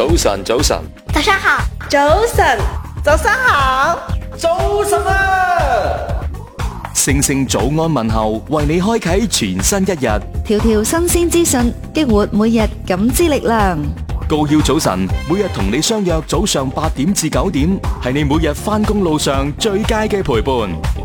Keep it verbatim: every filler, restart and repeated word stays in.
早晨，早晨， 早上好， 早晨，早上好， 早晨啊！ 星星早安問候，為你開啟全新一日。 條條新鮮資訊，激活每日感知力量。 高曉早晨，每日同你相約早上八點至九點，係你每日返工路上最佳嘅陪伴。